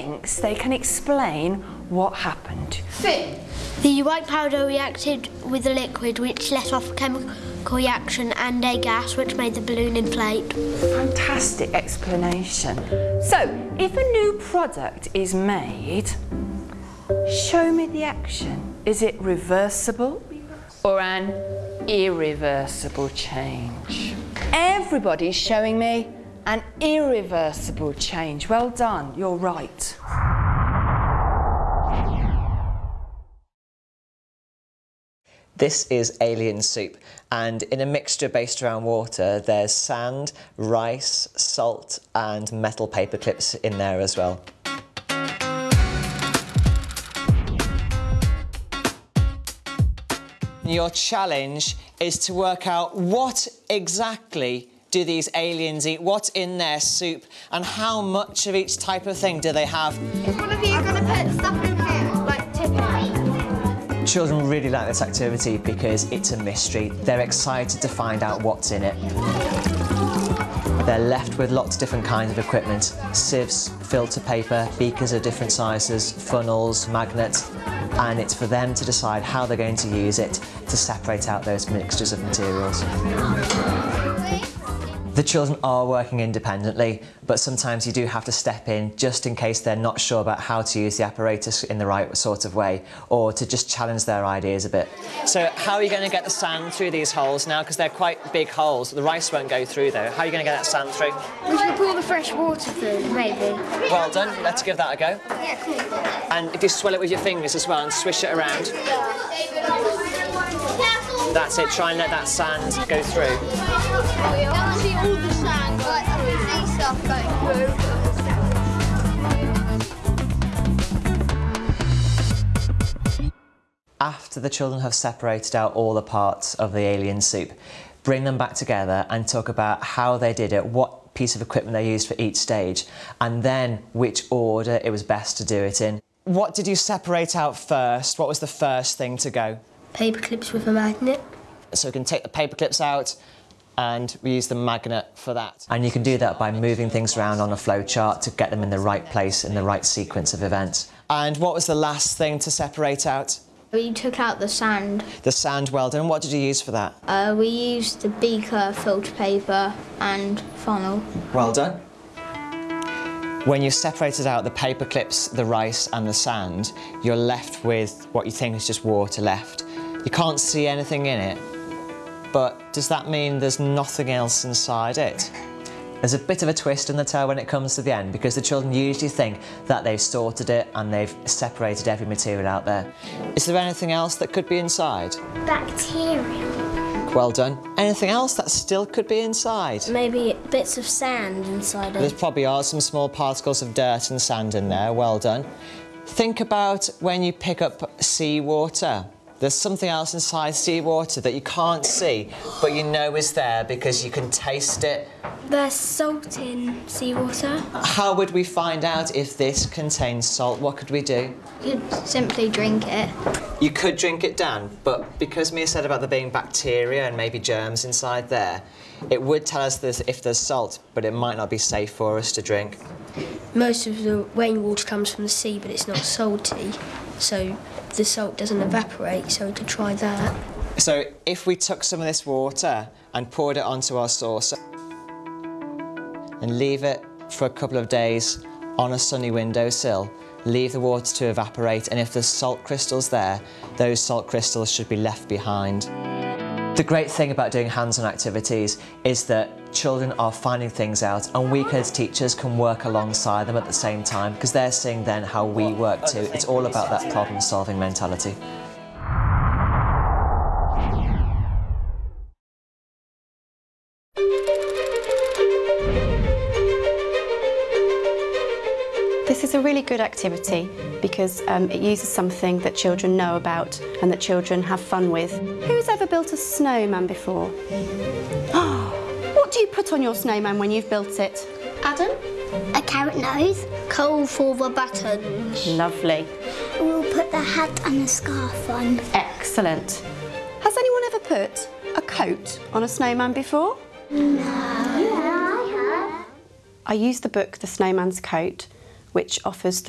thinks they can explain what happened. Finn. The white powder reacted with the liquid, which let off a chemical reaction and a gas, which made the balloon inflate. Fantastic explanation. So, if a new product is made, show me the action. Is it reversible or an irreversible change? Everybody's showing me an irreversible change. Well done, you're right. This is alien soup, and in a mixture based around water, there's sand, rice, salt, and metal paper clips in there as well. Your challenge is to work out what exactly do these aliens eat, what's in their soup, and how much of each type of thing do they have. Is one of you going to put stuff in here, like tip it? Children really like this activity because it's a mystery. They're excited to find out what's in it. They're left with lots of different kinds of equipment: sieves, filter paper, beakers of different sizes, funnels, magnets, and it's for them to decide how they're going to use it to separate out those mixtures of materials. The children are working independently, but sometimes you do have to step in just in case they're not sure about how to use the apparatus in the right sort of way, or to just challenge their ideas a bit. So how are you going to get the sand through these holes now? Because they're quite big holes. The rice won't go through though. How are you going to get that sand through? We should pour the fresh water through, maybe. Well done. Let's give that a go. Yeah, cool. And if you swirl it with your fingers as well and swish it around. That's it. Try and let that sand go through. I can't see all the sand, but I can see stuff going through. After the children have separated out all the parts of the alien soup, bring them back together and talk about how they did it, what piece of equipment they used for each stage, and then which order it was best to do it in. What did you separate out first? What was the first thing to go? Paper clips with a magnet. So we can take the paper clips out and we use the magnet for that. And you can do that by moving things around on a flow chart to get them in the right place in the right sequence of events. And what was the last thing to separate out? We took out the sand. The sand, well done. What did you use for that? We used the beaker, filter paper and funnel. Well done. When you've separated out the paper clips, the rice and the sand, you're left with what you think is just water left. You can't see anything in it, but does that mean there's nothing else inside it? There's a bit of a twist in the tale when it comes to the end, because the children usually think that they've sorted it and they've separated every material out there. Is there anything else that could be inside? Bacteria. Well done. Anything else that still could be inside? Maybe bits of sand inside There it. probably are some small particles of dirt and sand in there. Well done. Think about when you pick up seawater. There's something else inside seawater that you can't see, but you know is there because you can taste it. There's salt in seawater. How would we find out if this contains salt? What could we do? You could simply drink it. You could drink it down, but because Mia said about there being bacteria and maybe germs inside there, it would tell us if there's salt, but it might not be safe for us to drink. Most of the rainwater comes from the sea, but it's not salty, so the salt doesn't evaporate, so we could try that. So if we took some of this water and poured it onto our saucer and leave it for a couple of days on a sunny windowsill, leave the water to evaporate, and if there's salt crystals there, those salt crystals should be left behind. The great thing about doing hands-on activities is that children are finding things out, and we as teachers can work alongside them at the same time, because they're seeing then how we work too. It's all about that problem-solving mentality. This is a really good activity because it uses something that children know about and that children have fun with. Who's ever built a snowman before? What do you put on your snowman when you've built it? Adam? A carrot nose. Coal for the buttons. Lovely. We'll put the hat and the scarf on. Excellent. Has anyone ever put a coat on a snowman before? No. I have. I used the book The Snowman's Coat, which offers